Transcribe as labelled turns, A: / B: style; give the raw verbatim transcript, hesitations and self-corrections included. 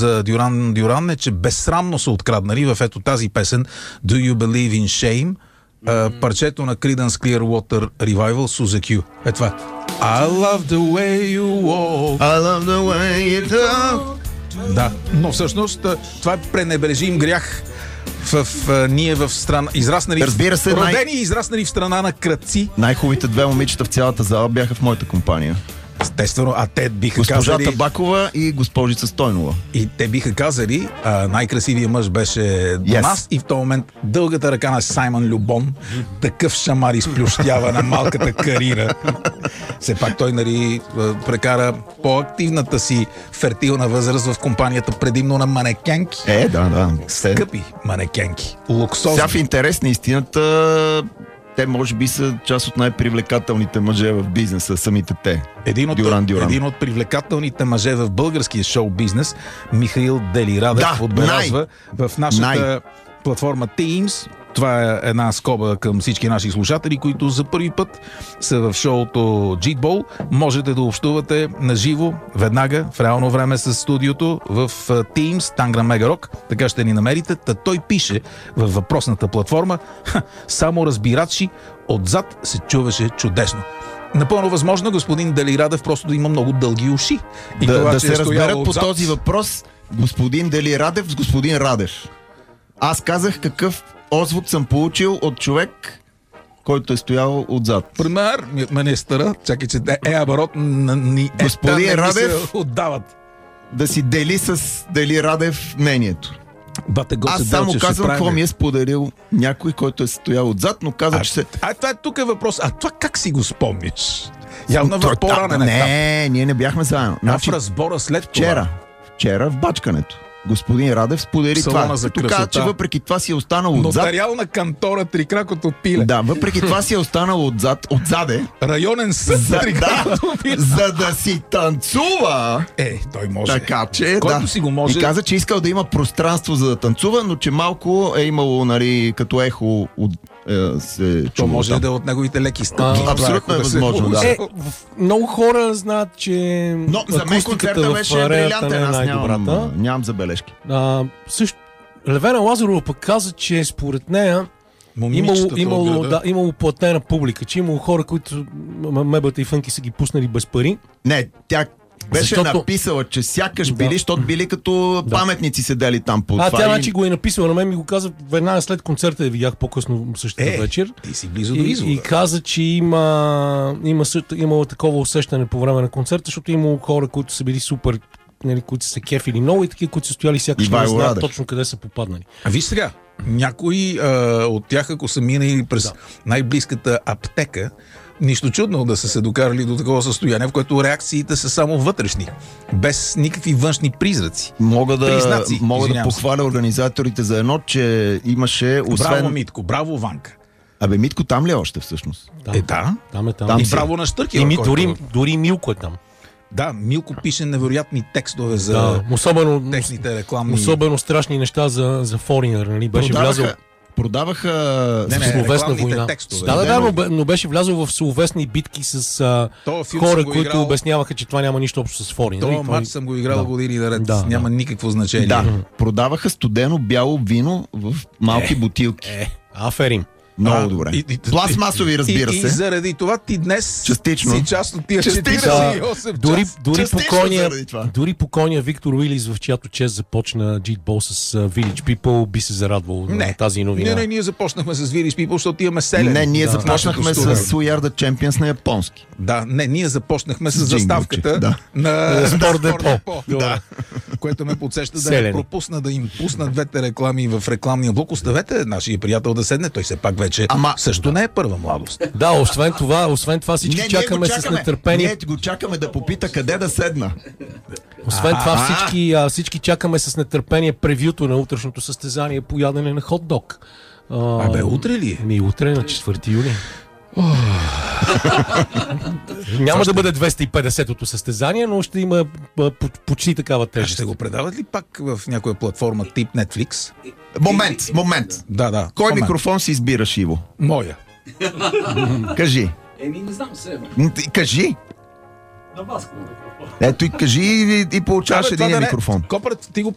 A: за Дюран Дюран е, че безсрамно са откраднали в ето тази песен Do You Believe in Shame, uh, парчето на Creedence Clearwater Revival Suzy Q. Е това. I love the way you walk.
B: I love the way you talk.
A: Да, но всъщност това е пренебрежим грях в, в ние в страна, израснали,
B: Разбира се,
A: родени
B: най...
A: и израснали в страна на крадци.
B: Най-хубавите две момичета в цялата зала бяха в моята компания.
A: Естествено, а те биха
B: Госпожа
A: казали...
B: Табакова и госпожица Стойнова.
A: И те биха казали, а, най-красивият мъж беше до
B: Yes.
A: нас и в този момент дългата ръка на Саймън Любон, такъв шамар изплющява на малката карира. Все пак той, нали, прекара по-активната си фертилна възраст в компанията предимно на манекенки.
B: Е, да, да.
A: Скъпи манекенки. Луксозни.
B: Сега в интерес на истината, те може би са част от най-привлекателните мъже в бизнеса, самите те.
A: Един от,
B: Дюран Дюран.
A: един от привлекателните мъже в българския шоу-бизнес, Михаил Делирадев,
B: Да,
A: отбелязва
B: най-
A: в нашата
B: най-
A: платформа Teams. Това е една скоба към всички наши слушатели, които за първи път са в шоуто Джитбол. Можете да общувате наживо, веднага, в реално време с студиото в Teams, Тангра Мегарок. Така ще ни намерите. Та той пише във въпросната платформа: само разбирачи, отзад се чуваше чудесно. Напълно възможно господин Делирадев просто да има много дълги уши. И
B: Да,
A: това,
B: да
A: че
B: се
A: е стоял
B: разберат по
A: отзад...
B: този въпрос господин Делирадев с господин Радев. Аз казах какъв отзвук съм получил от човек, който е стоял отзад.
A: Пример, министъра, чакай, че е абарот ни е,
B: Господин
A: не
B: Радев-
A: се отдават.
B: Да си дели с Делирадев мнението.
A: Бате Гоце
B: Аз само
A: Делчев ще
B: казвам
A: прави-
B: какво ми е споделил някой, който е стоял отзад, но каза,
A: А,
B: че се...
A: а това е тук е въпрос. А това как си го спомниш? Явно
B: Той-
A: в по-ранен етап.
B: Не, ние не бяхме заедно.
A: А в разбора след
B: Вчера, вчера в бачкането. Господин Радев сподели
A: Салона
B: това.
A: за
B: Като каза,
A: красота.
B: че въпреки това си е останал
A: това.
B: отзад.
A: Нотариална кантора Трикракото пиле.
B: Да, въпреки това си е останал отзад, отзаде,
A: Районен съд
B: за,
A: Трикракото
B: да,
A: пиле.
B: за да си танцува.
A: Е, той може.
B: Така че,
A: Който
B: да.
A: си го може.
B: И каза, че искал да има пространство за да танцува, но че малко е имало, нали, като ехо от, е, се
A: То
B: чува
A: може
B: там.
A: да е от неговите леки стъпки.
B: А, абсолютно
A: Това
B: е
A: се
B: възможно, да.
C: Е, в, много хора знаят, че
B: Но за мен
C: акустиката
B: концерта
C: в
B: беше
C: арената не
B: брилянтен,
C: е
B: аз
C: най-добрата.
B: нямам, нямам забележки.
C: А, също, Левена Лазарова пък каза, че според нея имало,
A: Момичетата
C: имало,
A: от града.
C: да, имало платена публика, че имало хора, които м- мебата и фънки са ги пуснали без пари.
B: Не, тя беше
C: Защото-
B: написала, че сякаш
C: Да.
B: били, защото били като
C: Да.
B: паметници седели там по
C: А
B: това.
C: тя
B: и-
C: значи го е написала на мен, ми го каза веднага след концерта, я видях по-късно същата
A: Е,
C: вечер.
A: ти си близо до
C: И,
A: извода.
C: и каза, че има, има, съ- имало такова усещане по време на концерта, защото имало хора, които са били супер, нали, които са се кефили много и такива, които са стояли сякаш не
B: Ивайло
C: знаят
B: Радев.
C: точно къде са попаднали.
A: А виж сега, някои а, от тях, ако са минали през
C: Да.
A: най-близката аптека, нищо чудно да са се докарали до такова състояние, в което реакциите са само вътрешни, без никакви външни призраци.
B: Мога да,
A: Признаци,
B: мога да
A: извинявам се.
B: похваля организаторите за едно, че имаше, освен...
A: Браво, Митко, браво, Ванка.
B: Абе, Митко там ли е още всъщност?
C: Там,
A: Е, да.
C: там е там.
B: Там
A: И
B: си.
A: браво на Штъркила.
C: И ми,
A: който-
C: дори, дори Милко е там.
A: Да, Милко пише невероятни текстове за
C: Да, особено,
A: техните рекламни...
C: особено страшни неща за, за Foreigner, нали? Беше влязъл
B: продаваха
A: Не,
C: в
A: не,
C: словесна
A: рекламните
C: война.
A: текстове.
C: Да, да,
B: Не,
C: да,
B: но-
C: но, бе- но беше влязъл в словесни битки с а,
A: Този филм
C: хора,
A: съм го
C: които
A: играл-
C: обясняваха, че това няма нищо общо с Foreigner.
A: Това
C: И той-
A: матч съм го играл
C: да.
A: години наред.
C: Да,
A: Няма
C: да.
A: никакво значение.
B: Да, продаваха студено бяло вино в малки бутилки.
C: Е, аферим.
B: Много
A: А,
B: добре.
A: и- и-
B: Пластмасови, разбира
A: и,
B: се.
A: И заради това ти днес
B: Частично.
A: си част от тия
B: Частично.
A: четиридесет и осем
C: Дори,
A: часа.
C: дори,
B: Частично
C: покойния,
B: заради това.
C: дори покойния Виктор Уилис, в чиято чест започна Джитбол с uh, Village People, би се зарадвал на
A: Не,
C: тази новина.
A: Не, не, ние започнахме с Village People, защото имаме селен.
B: Не, ние
C: Да.
B: започнахме
A: Нашето
B: с
A: студио.
B: We Are the Champions на японски.
A: Да, не, ние започнахме с
B: С
A: заставката
B: джинглче, да.
A: на
C: Спорт депо.
A: Да. Което ме подсеща да
C: Селени.
A: не пропусна да им пусна двете реклами в рекламния блок. Оставете нашия приятел да седне, той все пак вече
B: Ама-
A: също не е първа младост.
C: Да, освен това, освен това всички
B: Не, ние
C: чакаме,
B: го
C: с нетърпение.
B: Ние го чакаме да попита къде да седна.
C: Освен това
B: А-а.
C: всички, а, всички чакаме с нетърпение превюто на утрешното състезание по ядене на хот-дог. А,
A: Абе, утре ли е?
C: Ми утре на четвърти юни. Няма да бъде двеста и петдесетото състезание, но ще има а, по- почти такава
A: А
C: тежест.
A: ще го предават ли пак в някоя платформа тип Netflix?
B: Момент, момент.
A: Да, да.
B: Кой
A: момент.
B: микрофон си избираш, Иво?
A: Моя.
B: Кажи.
D: Еми, не знам себе.
B: М, ти Кажи.
D: На вас какво микрофон.
B: Ето и кажи и, и получаваш
A: Абе, това
B: един
A: да не-
B: микрофон.
A: Копрат, ти го